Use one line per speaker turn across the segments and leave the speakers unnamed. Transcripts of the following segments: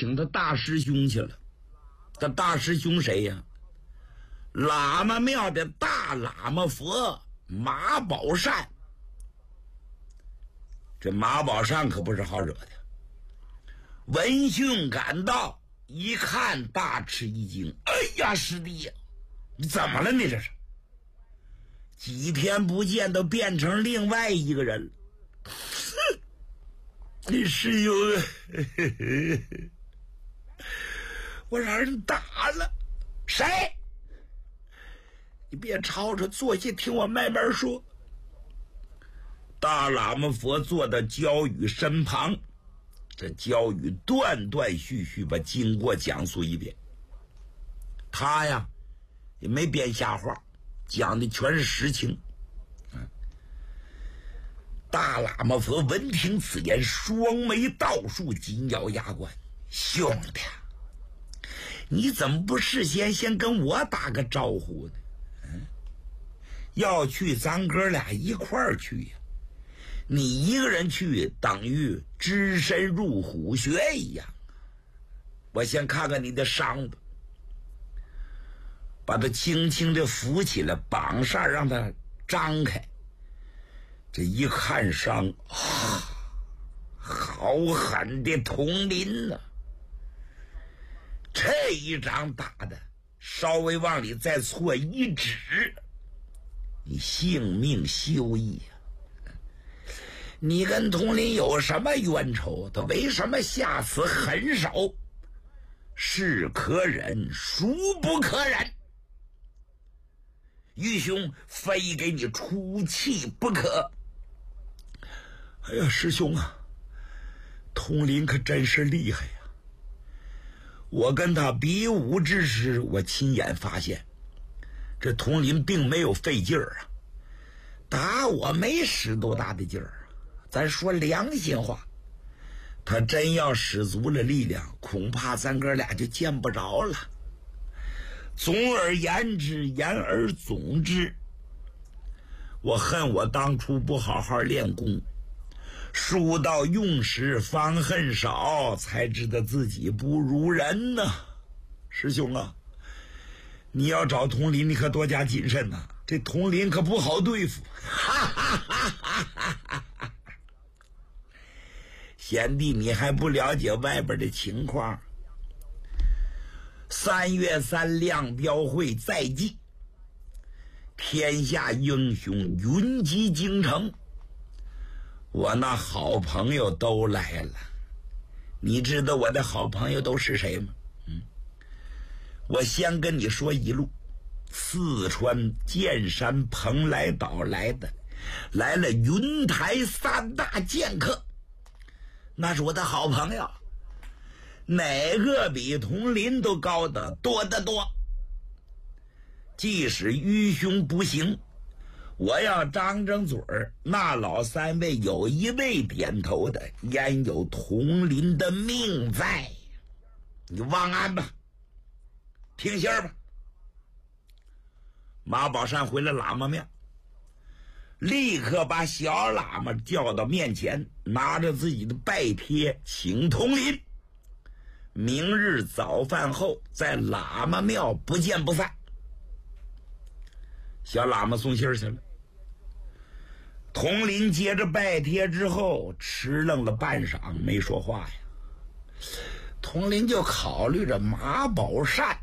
请他大师兄去了。他大师兄谁呀？喇嘛庙的大喇嘛佛马宝善。这马宝善可不是好惹的。闻讯赶到，一看大吃一惊，哎呀，师弟呀，你怎么了？你这是几天不见都变成另外一个人了。你师兄，我让人打了。谁？你别吵吵，坐下听我慢慢说。大喇嘛佛坐到焦宇身旁，这焦宇断断续续把经过讲述一遍。他呀也没编瞎话，讲的全是实情。大喇嘛佛闻听此言，双眉倒竖，紧咬牙关。兄弟，你怎么不事先跟我打个招呼呢？要去咱哥俩一块儿去呀。你一个人去等于只身入虎穴一样。我先看看你的伤吧。把他轻轻地扶起来，绑上让他张开。这一看伤，好狠的铜鳞呐！这一掌打的稍微往里再错一指，你性命休矣啊！你跟铜鳞有什么冤仇？他为什么下此狠手？是可忍，孰不可忍？愚兄非给你出气不可。哎呀，师兄啊，铜鳞可真是厉害呀！我跟他比武之时，我亲眼发现，这铜鳞并没有费劲儿啊，打我没使多大的劲儿。咱说良心话，他真要使足了力量，恐怕咱哥俩就见不着了。总而言之，言而总之，我恨我当初不好好练功，书到用时方恨少，才知道自己不如人呐。师兄啊，你要找铜鳞，你可多加谨慎呐，这铜鳞可不好对付。贤弟，你还不了解外边的情况。3月3亮标会在即，天下英雄云集京城，我那好朋友都来了。你知道我的好朋友都是谁吗？我先跟你说一路，四川剑山蓬莱岛来了云台3大剑客，那是我的好朋友，哪个比铜鳞都高的多得多。即使愚兄不行，我要张嘴儿，那老3位有一位点头的，焉有铜鳞的命在？你忘安吧，听信儿吧。马宝善回了喇嘛庙，立刻把小喇嘛叫到面前，拿着自己的拜帖请铜鳞，明日早饭后在喇嘛庙不见不散。小喇嘛送信儿去了。铜鳞接着拜帖之后，迟愣了半晌没说话呀。铜鳞就考虑着马宝善，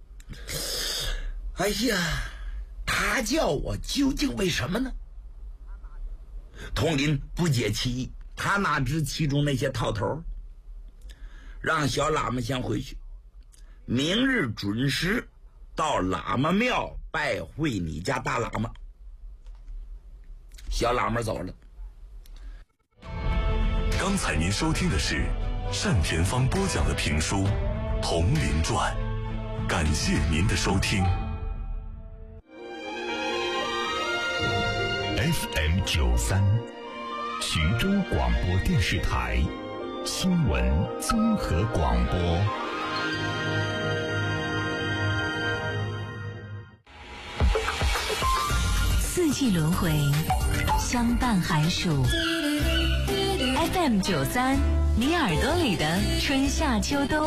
哎呀，他叫我究竟为什么呢？铜鳞不解其意，他哪知其中那些套头。让小喇嘛先回去，明日准时到喇嘛庙拜会你家大喇嘛。小喇嘛走了。
刚才您收听的是单田芳播讲的评书《铜鳞传》，感谢您的收听。FM 93，徐州广播电视台新闻综合广播。
四季轮回，相伴寒暑。FM 93，你耳朵里的春夏秋冬。